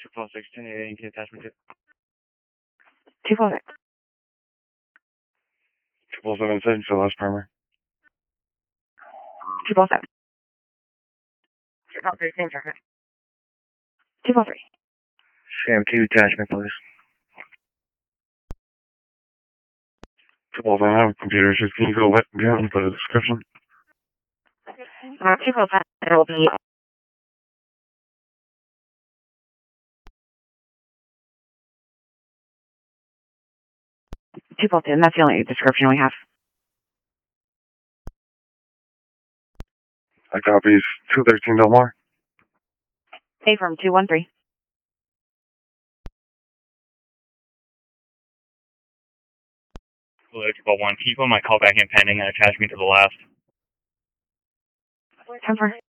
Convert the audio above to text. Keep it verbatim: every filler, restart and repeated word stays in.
two four six, ten eighty, attachment two. two four six. two four seven, seven, so last primer. two four seven. two four three. Sam two, attachment, please. two four seven, I have computer issues. Can you go what down for the description? Uh, two four seven, it will be two four two, and that's the only description we have. I copies two thirteen Delmar. A from two one three. Hello, triple one. Can you put my call back in pending and attach me to the last? Ten four.